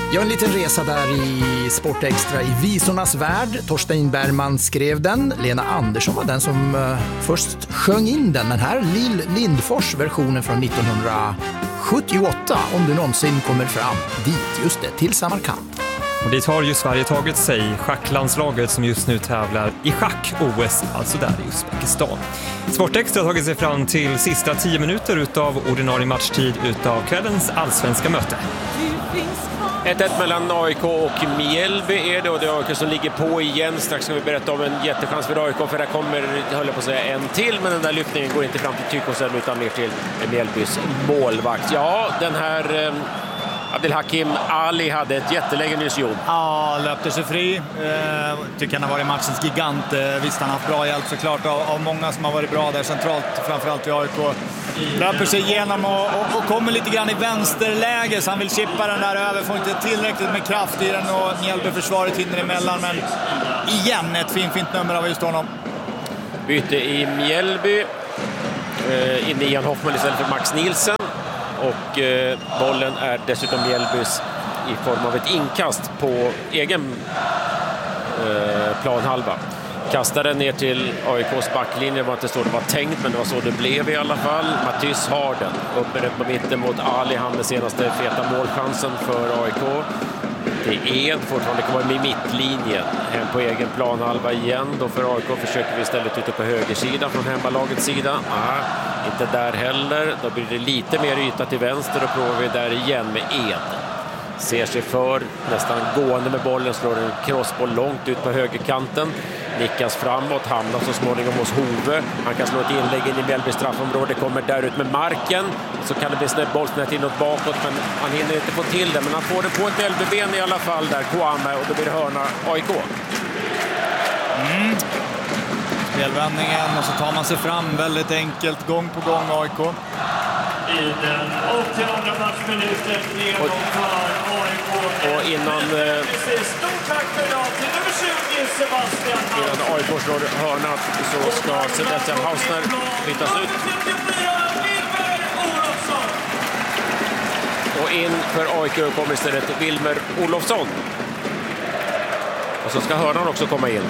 Ja, en liten resa där i Sportextra i visornas värld. Torstein Bergman skrev den. Lena Andersson var den som först sjöng in den. Den här Lill Lindfors versionen från 1978. Om du någonsin kommer fram dit, just det, till Samarkand. Och dit har ju Sverige tagit sig, schacklandslaget som just nu tävlar i schack-OS, alltså där i Uzbekistan. Sportextra har tagit sig fram till sista 10 minuter utav ordinarie matchtid utav kvällens allsvenska möte. 1-1 mellan AIK och Mjällby är det, och det är AIK som ligger på igen. Strax ska vi berätta om en jättechans för AIK, för där kommer, jag höll på att säga, en till, men den där lyftningen går inte fram till Tykosen utan ner till Mjällbys målvakt. Ja, den här Abdelhakim Ali hade ett jätteläge nyss, Jon. Ja, löpte sig fri. Tycker han har varit matchens gigant. Visst, han har haft bra hjälp såklart av många som har varit bra där centralt, framförallt i AIK. Löper sig igenom och kommer lite grann i vänsterläge, så han vill chippa den där över. Får inte tillräckligt med kraft i den och Mjällby-försvaret hinner emellan. Men igen, ett fint nummer av just honom. Byte i Mjällby. In i Jan Hoffman istället för Max Nielsen. Och bollen är dessutom Mjällbys i form av ett inkast på egen planhalva. Kastar den ner till AIKs backlinje. Det var inte så det var tänkt, men det var så det blev i alla fall. Matthys har den. Uppe på mitten mot Ali. Han med senaste feta målchansen för AIK. Det är fortfarande kommer med mittlinjen. Hem på egen planhalva igen. Då för AIK försöker vi istället ute på högersidan från hemmalagets sida. Inte där heller. Då blir det lite mer yta till vänster och provar vi där igen med Ed. Ser sig för, nästan gående med bollen, slår en crossboll långt ut på högerkanten. Nickas framåt, hamnar så småningom hos Hove. Han kan slå ett inlägg in i Mjällby straffområde, kommer där ut med marken. Så kan det bli snett bollsnett inåt bakåt, men han hinner inte få till det. Men han får det på ett Mjällby-ben i alla fall där, Kwame, och då blir det hörna AIK. Spelvändningen, och så tar man sig fram väldigt enkelt, gång på gång AIK. I den 80:e matchminuten ledning för AIK. Och innan Stort tack för idag till nummer 20 Sebastian Hausner. Innan AIK slår hörna så ska Sebastian Hausner bytas ut. Och in för AIK kommer istället Wilmer Olofsson. Och så ska hörnan också komma in.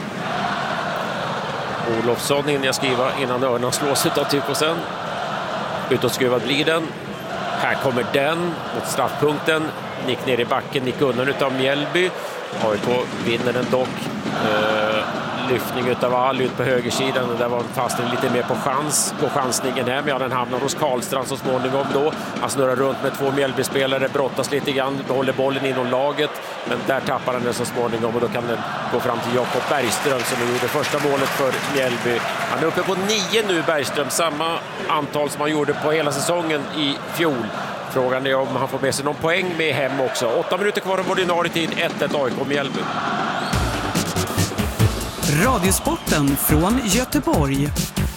Olofsson in jag skriva innan hörnan slås ut av Tykosen. Utåtskruvad blir den. Här kommer den mot straffpunkten. Nick ner i backen, Nick undan utav Mjällby. AIK vinner den dock. Lyftning utav Ali ut på högersidan. Och där var fast lite mer på chans. På chansningen hem. Ja, den hamnar hos Karlstrand så småningom då. Han snurrar runt med 2 Mjällby-spelare. Brottas lite grann. Behåller bollen inom laget. Men där tappar han den så småningom. Och då kan den gå fram till Jakob Bergström som gjorde första målet för Mjällby. Han är uppe på 9 nu, Bergström. Samma antal som han gjorde på hela säsongen i fjol. Frågan är om han får med sig någon poäng med hem också. 8 minuter kvar av ordinarie tid. 1-1 AIK Mjällby. Radiosporten från Göteborg.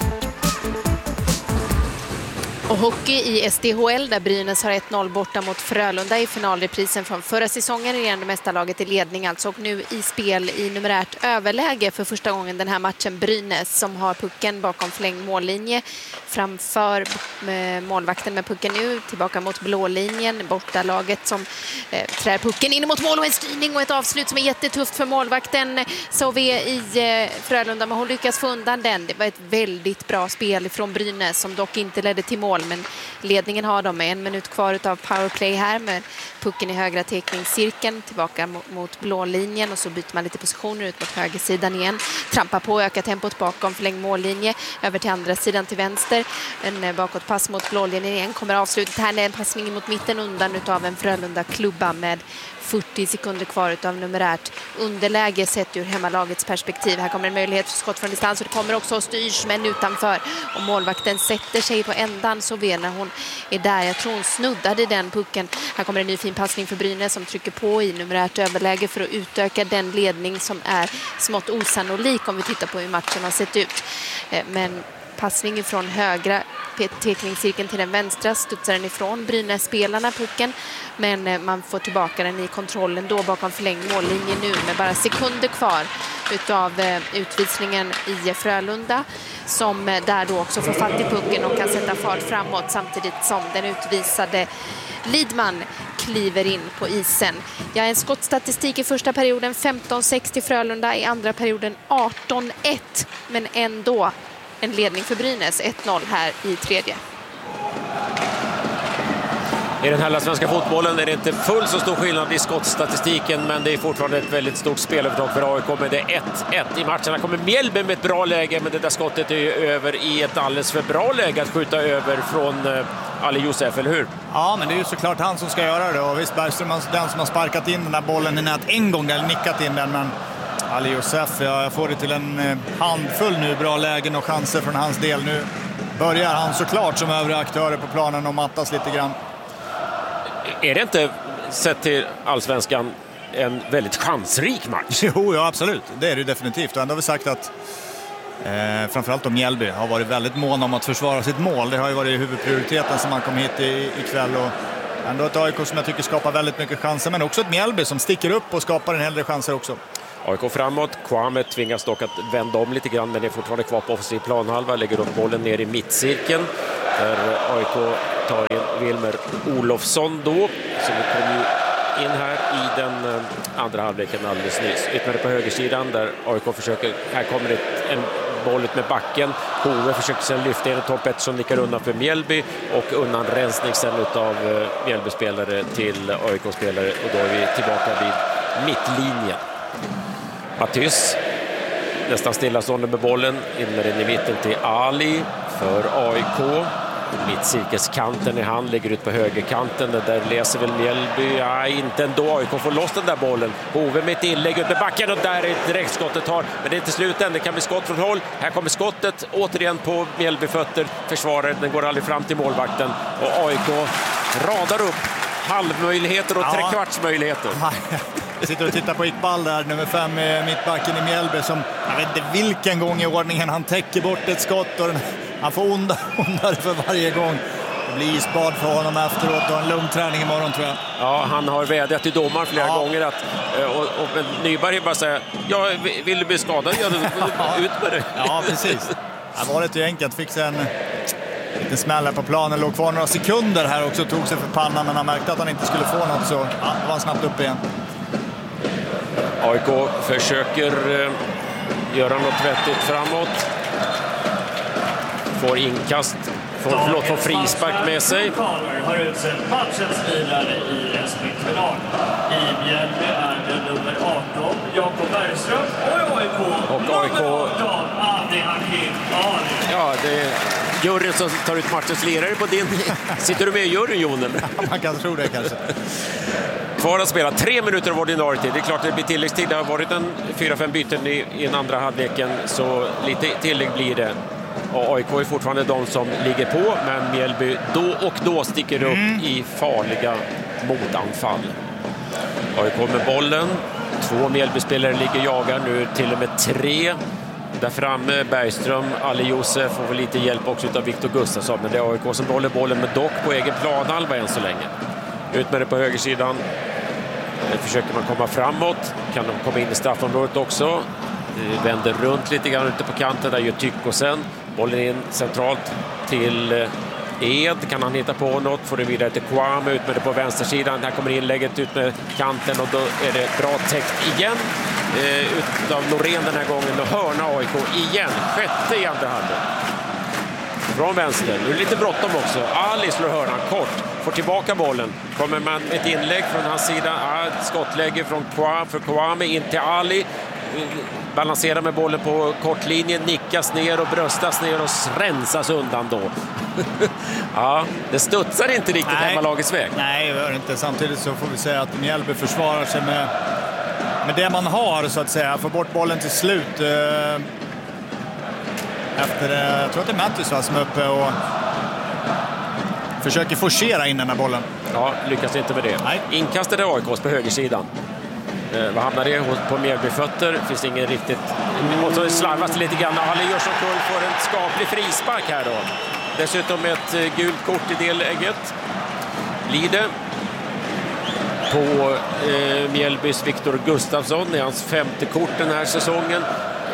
Och hockey i SDHL där Brynäs har 1-0 borta mot Frölunda i finalreprisen från förra säsongen. Regerande mästarlaget i ledning alltså, och nu i spel i numerärt överläge för första gången den här matchen. Brynäs som har pucken bakom förlängd mållinje framför målvakten med pucken nu tillbaka mot blålinjen. Bortalaget som trär pucken in mot mål och en styrning och ett avslut som är jättetufft för målvakten Sauvé i Frölunda, men hon lyckas få undan den. Det var ett väldigt bra spel från Brynäs som dock inte ledde till mål, men ledningen har de med 1 minut kvar av powerplay här med pucken i högra teckningscirkeln tillbaka mot blålinjen, och så byter man lite positioner ut mot högersidan igen, trampar på, ökar tempot bakom förlängd mållinje över till andra sidan till vänster, en bakåtpass mot blålinjen igen, kommer avslutet här, en passning mot mitten undan utav en Frölunda klubba med 40 sekunder kvar utav numerärt underläge sett ur hemmalagets perspektiv. Här kommer en möjlighet för skott från distans, och det kommer också styrs men utanför, och målvakten sätter sig på ändan så väl när hon är där. Jag tror hon snuddade den pucken. Här kommer en ny fin passning för Brynäs som trycker på i numerärt överläge för att utöka den ledning som är smått osannolik om vi tittar på hur matchen har sett ut. Men passningen från högra teckningscirkeln till den vänstra studsar den ifrån Brynäs-spelarna pucken, men man får tillbaka den i kontrollen då bakom förlängd mållinje nu med bara sekunder kvar utav utvisningen i Frölunda, som där då också får fatt i pucken och kan sätta fart framåt samtidigt som den utvisade Lidman kliver in på isen. Ja, en skottstatistik i första perioden 15-6 till Frölunda, i andra perioden 18-1, men ändå en ledning för Brynäs, 1-0 här i tredje. I den här svenska fotbollen är det inte fullt så stor skillnad i skottstatistiken, men det är fortfarande ett väldigt stort spelövertag för AIK. Men det är 1-1 i matchen. Här kommer Mjällby med ett bra läge, men det där skottet är ju över i ett alldeles för bra läge att skjuta över från Ali Josef, eller hur? Ja, men det är ju såklart han som ska göra det. Och visst, Bergström är den som har sparkat in den där bollen i nät en gång, eller nickat in den, men Ali Josef, jag får det till en handfull nu bra lägen och chanser från hans del. Nu börjar han såklart som övriga aktörer på planen och mattas lite grann. Är det inte, sett till allsvenskan, en väldigt chansrik match? Jo, ja, absolut. Det är det definitivt. Och ändå har vi sagt att framförallt om Mjällby har varit väldigt mån om att försvara sitt mål. Det har ju varit huvudprioriteten som man kom hit ikväll. Och ändå ett AIK som jag tycker skapar väldigt mycket chanser, men också ett Mjällby som sticker upp och skapar en hel del chanser också. AIK framåt, Kwame tvingas dock att vända om lite grann, men är fortfarande kvar på offensiv planhalva, lägger upp bollen ner i mittcirkeln där AIK tar in Wilmer Olofsson då, som kom ju in här i den andra halvleken alldeles nyss. Ytterligare på högersidan där AIK försöker, här kommer det en boll ut med backen. Hove försöker sedan lyfta in Tom Pettersson, nickar undan för Mjällby och undan rensning sen utav Mjällby-spelare till AIK-spelare, och då är vi tillbaka vid mittlinjen. Matys nästan stillastående med bollen, inner in i mitten till Ali för AIK. Mittcirkelskanten i hand, ligger ut på högerkanten. Det där läser väl Mjällby. Ja, inte ändå. AIK får loss den där bollen. Hove med ett inlägg ut med backen, och där är direktskottet tar. Men det är inte slut än. Det kan bli skott från håll. Här kommer skottet återigen på Mjällby-fötter. Försvarar, den går aldrig fram till målvakten. Och AIK radar upp halvmöjligheter och trekvartsmöjligheter. Jag sitter och tittar på Iqbal där, nummer 5, mittbacken i Mjällby, som jag vet inte vilken gång i ordningen han täcker bort ett skott, och han får ondare för varje gång. Det blir isbad för honom efteråt och en lugn träning imorgon, tror jag. Ja, han har vädjat till domaren flera gånger att, och Nyberg bara säger, ja, vill du bli skadad? Ja, ut med det. Ja, precis. Det var lite enkelt, fick sig en liten smäll på planen, låg kvar några sekunder här också, tog sig för pannan, men han märkte att han inte skulle få något, så ja, var han snabbt upp igen. AIK försöker göra något vettigt framåt. Får inkast, får frispark med sig. Har utsett matchens lirare i respektive lag. I Mjällby är det nummer 18, Jakob Bergström, och AIK Adi Hakim Ali. Ja, det är juryn som tar ut matchens lirare på din. Sitter du med i juryn, Jonen? Man kan tro det kanske. Kvar att spela 3 minuter av ordinarie tid. Det är klart att det blir tilläggstid. Det har varit en 4-5 byten i den andra halvleken, så lite tillägg blir det. Och AIK är fortfarande de som ligger på, men Mjällby då och då sticker upp i farliga motanfall. AIK med bollen. 2 Mjällby-spelare ligger jagar, nu till och med 3. Där framme Bergström, Ali Josef får väl lite hjälp också av Viktor Gustafsson, men det är AIK som håller bollen med dock på egen planhalva än så länge. Ut med det på högersidan. Försöker man komma framåt. Kan de komma in i straffområdet också. Vänder runt lite grann ute på kanten. Där gör Tyckosen. Bollen in centralt till Ed. Kan han hitta på något? Får det vidare till Kwame. Ut med det på vänstersidan. Här kommer inlägget ut med kanten. Och då är det bra täckt igen. Utav Norén den här gången. Och hörna AIK igen. 6:e i andra halvlek. Från vänster. Nu är det lite bråttom också. Ali slår hörnan kort. Får tillbaka bollen. Kommer man med ett inlägg från hans sida. Skottläge från Kwame in till Ali. Balanserar med bollen på kortlinjen. Nickas ner och bröstas ner och rensas undan då. Ja, det studsar inte riktigt hemmalagets väg. Nej, det gör det inte. Samtidigt så får vi säga att Mjällby försvarar sig med det man har, så att säga. Får bort bollen till slut. Efter, jag tror att det är Mattis som är uppe och försöker forcera in den här bollen. Ja, lyckas inte med det. Nej. Inkastade AIK på högersidan. Vad hamnar det på Mjällby-fötter? Finns ingen riktigt... Och så slarvas det lite grann. Ali gör som kull, får en skaplig frispark här då. Dessutom ett gult kort i det läget. Lide på Mjällbys Viktor Gustafsson. Det är hans 5:e kort den här säsongen.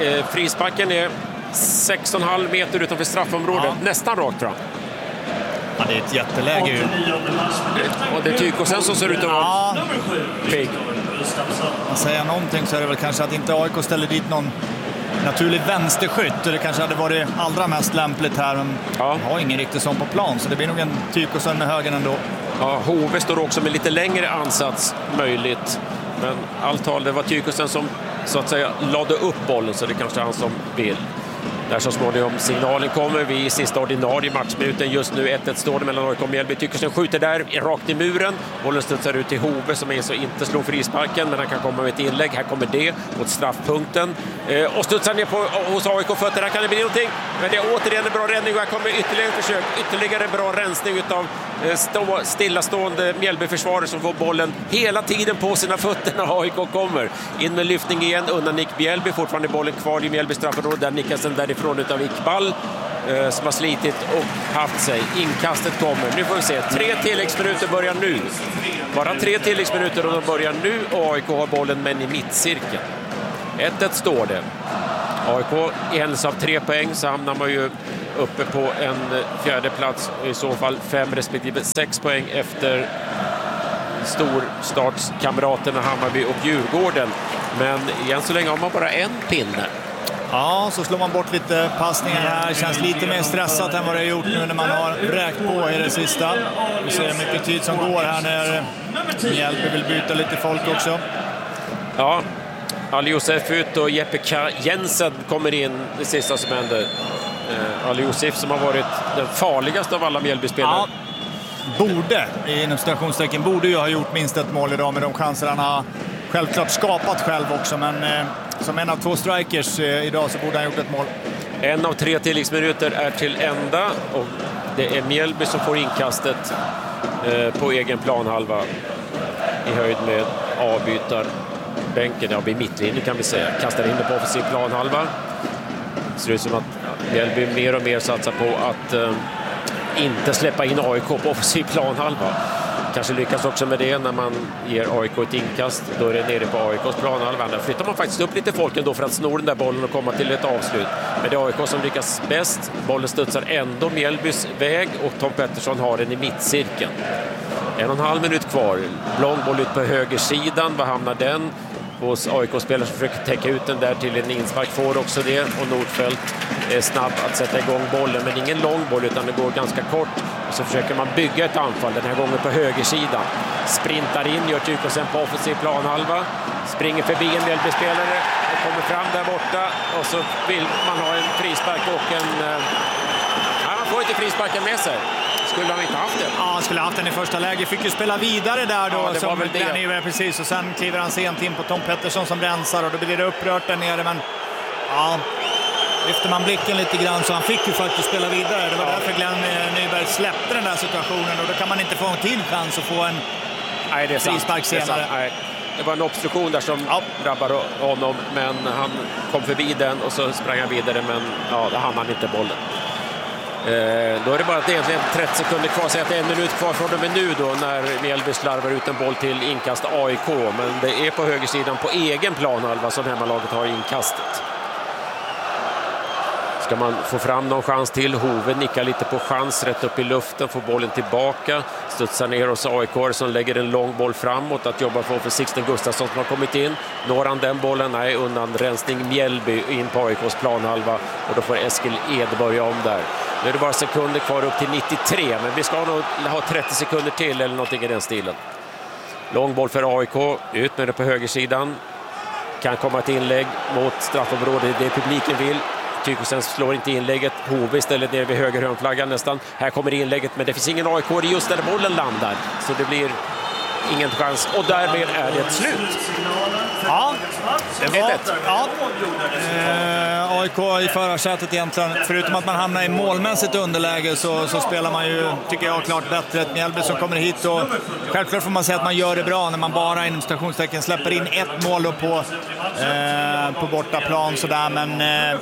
Frisparken är 6,5 meter utanför straffområdet. Ja. Nästan rakt fram. Ja, det är ett jätteläge ju. Och det är Tykosen som ser ut att vara pigg. Man säger någonting så är det väl kanske att inte AIK ställer dit någon naturlig vänsterskytt. Det kanske hade varit allra mest lämpligt här. Men har ingen riktigt sån på plan, så det blir nog en Tykosen med högen ändå. Ja, Hove står också med lite längre ansats möjligt. Men allt tal, det var Tykosen som så att säga lade upp bollen, så det kanske är han som vill. Där så småningom signalen kommer. Vi i sista ordinarie matchminuten. Just nu 1-1 står det mellan AIK och Mjällby. Tykosen skjuter där rakt i muren. Bollen studsar ut till Hove som är så inte slår frisparken, men han kan komma med ett inlägg. Här kommer det mot straffpunkten. Och studsar ner hos AIK-fötter. Här kan det bli någonting. Men det är återigen en bra räddning och här kommer ytterligare försök. Ytterligare bra rensning utav stillastående Mjällby-försvarare som får bollen hela tiden på sina fötter när AIK kommer. In med lyftning igen undan Nick Bjällby. Fortfarande bollen kvar i Mjällby straffområde. Där nickas den därifrån utav Iqbal som har slitit och haft sig. Inkastet kommer. Nu får vi se. 3 tilläggsminuter börjar nu. Bara 3 tilläggsminuter och de börjar nu. Och AIK har bollen men i mittcirkeln. 1-1 står det. AIK i händelse av 3 poäng så hamnar man ju uppe på en 4:e plats. I så fall 5 respektive 6 poäng efter storstartskamraterna Hammarby och Djurgården. Men igen så länge har man bara en pinne. Ja, så slår man bort lite passningar här. Känns lite mer stressat än vad det har gjort nu när man har räkt på i det sista. Vi ser hur mycket tid som går här när Mjällby vill byta lite folk också. Ja, Ali Josef ut och Jeppe Jensen kommer in det sista som händer. Ali Josef som har varit den farligaste av alla Mjällby-spelare. Ja, borde, inom citationstecken, borde ju ha gjort minst ett mål idag med de chanser han har självklart skapat själv också. Men som en av 2 strikers idag så borde han gjort ett mål. 1 av 3 tilläggsminuter är till ända och det är Mjällby som får inkastet på egen planhalva i höjd med avbytarbänken. Ja, vid mittlinjen kan vi säga. Kastar in det på offensiv planhalva. Det ser ut som att Mjällby mer och mer satsar på att inte släppa in AIK på offensiv planhalva. Kanske lyckas också med det när man ger AIK ett inkast. Då är det nere på AIKs planhalva. Där flyttar man faktiskt upp lite folk ändå för att snå den där bollen och komma till ett avslut. Men det är AIK som lyckas bäst. Bollen studsar ändå Mjällbys väg och Tom Pettersson har den i mittcirkeln. 1,5 minut kvar. Lång boll ut på högersidan. Var hamnar den? Hos AIK-spelare som försöker täcka ut den där till en inspark får också det. Och Nordfeldt är snabb att sätta igång bollen. Men ingen lång boll utan det går ganska kort. Och så försöker man bygga ett anfall. Den här gången på högersidan. Sprintar in, gör Tykosen på offensiv planhalva. Springer förbi en Mjällby-spelare. Och kommer fram där borta. Och så vill man ha en frispark och en... man får inte frisparken med sig. Skulle han inte haft den? Ja, han skulle haft den i första läge. Fick ju spela vidare där då. Ja, det var väl det. Precis, och sen kliver han sent in på Tom Pettersson som rensar och då blir det upprört där nere. Men ja, lyfter man blicken lite grann så han fick ju faktiskt spela vidare. Det var därför Glenn Nyberg släppte den där situationen och då kan man inte få en till chans att få en frispark senare. Det var en obstruktion där som drabbade honom, men han kom förbi den och så sprang han vidare, men då hann han inte bollen. Då är det bara egentligen 30 sekunder kvar, så att det är 1 minut kvar från och med nu då när Mjällby slarvar ut en boll till inkast AIK, men det är på högersidan på egen planhalva som hemmalaget har inkastet. Ska man få fram någon chans till? Hove nickar lite på chans, rätt upp i luften, får bollen tillbaka, studsar ner hos AIK som lägger en lång boll framåt att jobba för Sixten Gustafsson som har kommit in. Når han den bollen? Nej, undan rensning Mjällby in på AIKs planhalva och då får Eskil Ed börja om där. Nu är det bara sekunder kvar upp till 93, men vi ska nog ha 30 sekunder till eller någonting i den stilen. Lång boll för AIK, ut med det på högersidan. Kan komma ett inlägg mot straffområdet, det publiken vill. Tykosen slår inte inlägget. Hove istället nere vid höger hörnflaggan nästan. Här kommer inlägget, men det finns ingen AIK. Det är just där bollen landar. Så det blir ingen chans. Och därmed är det ett slut. Ja, det var AIK i förarsätet egentligen. Förutom att man hamnar i målmässigt underläge så spelar man ju, tycker jag, klart bättre. Ett Mjällby som kommer hit och självklart får man säga att man gör det bra när man bara inom stationstecken släpper in 1 mål på bortaplan sådär. Men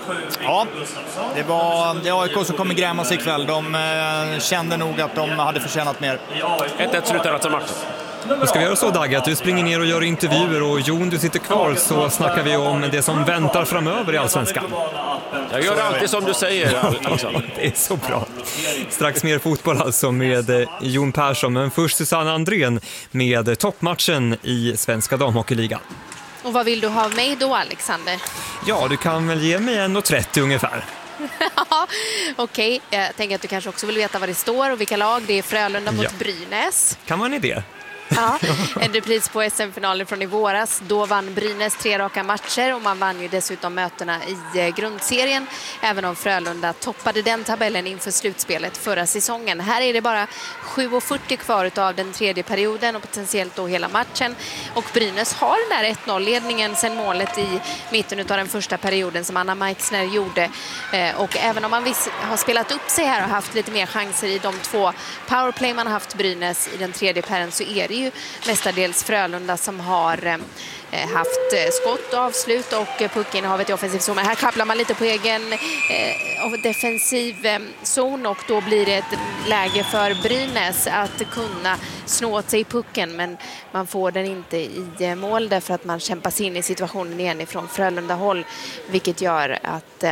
det är AIK som kommer gräma sig ikväll. De kände nog att de hade förtjänat mer. 1-1 slutar alltså matchen. Då ska vi göra så, Dagge, att du springer ner och gör intervjuer och Jon, du sitter kvar, så snackar vi om det som väntar framöver i Allsvenskan. Jag gör alltid som du säger, Alexander. Det är så bra. Strax mer fotboll alltså med Jon Persson, men först Susanne Andrén med toppmatchen i Svenska damhockeyligan. Och vad vill du ha mig då, Alexander? Ja, du kan väl ge mig 1,30 ungefär. Okej, jag tänker att du kanske också vill veta vad det står och vilka lag. Det är Frölunda mot Brynäs. Kan man i det? Ja, en repris på SM-finalen från i våras. Då vann Brynäs 3 raka matcher och man vann ju dessutom mötena i grundserien. Även om Frölunda toppade den tabellen inför slutspelet förra säsongen. Här är det bara 7:40 kvar av den tredje perioden och potentiellt då hela matchen. Och Brynäs har den där 1-0-ledningen sedan målet i mitten av den första perioden som Anna Meixner gjorde. Och även om man har spelat upp sig här och haft lite mer chanser i de 2 powerplay man har haft Brynäs i den tredje perioden, så är det ju mestadels Frölunda som har haft skott, avslut och puckinnehavet i offensiv zon. Men här kopplar man lite på egen defensiv zon och då blir det ett läge för Brynäs att kunna snå åt sig pucken, men man får den inte i mål därför att man kämpar sig in i situationen igen ifrån Frölunda håll, vilket gör att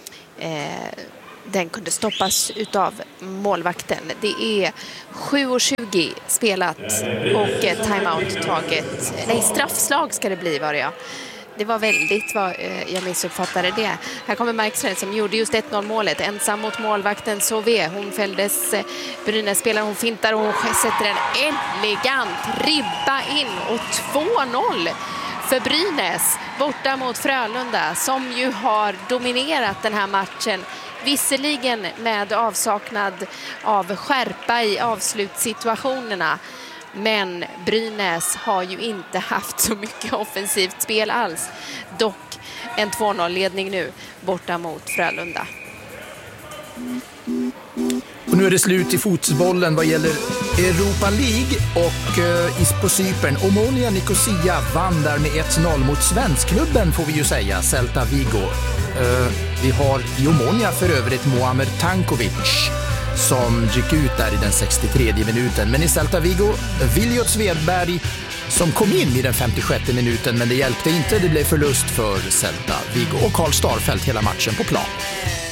den kunde stoppas utav målvakten. Det är 7:20 spelat och timeout taget. Nej, straffslag ska det bli, var det ja. Det var väldigt vad jag missuppfattade det. Här kommer Meixner som gjorde just 1-0-målet. Ensam mot målvakten Sauvé. Hon fälldes, Brynäs-spelaren, hon fintar och hon sätter en elegant ribba in och 2-0 för Brynäs borta mot Frölunda som ju har dominerat den här matchen. Visserligen med avsaknad av skärpa i avslutssituationerna, men Brynäs har ju inte haft så mycket offensivt spel alls. Dock en 2-0-ledning nu borta mot Frölunda. Och nu är det slut i fotbollen vad gäller Europa League och på Cypern. Omonia Nicosia vann där med 1-0 mot svenskklubben, får vi ju säga, Celta Vigo. Vi har i Omonia för övrigt Muamer Tankovic som gick ut där i den 63 minuten. Men i Celta Vigo, Viljot Svedberg som kom in i den 56 minuten, men det hjälpte inte. Det blev förlust för Celta Vigo och Karl Starfelt hela matchen på plan.